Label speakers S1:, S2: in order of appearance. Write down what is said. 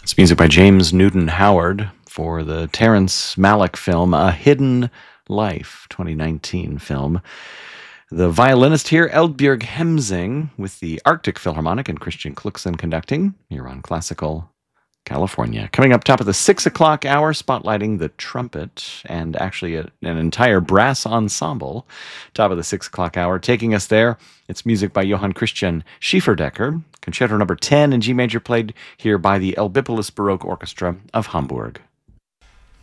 S1: It's music by James Newton Howard for the Terrence Malick film A Hidden Life, 2019 film. The violinist here, Eldbjørg Hemsing, with the Arctic Philharmonic and Christian Kluxen conducting here on Classical California. Coming up top of the 6 o'clock hour, spotlighting the trumpet and actually an entire brass ensemble. Top of the 6 o'clock hour, taking us there. It's music by Johann Christian Schieferdecker, Concerto number 10 in G major, played here by the Elbipolis Baroque Orchestra of Hamburg.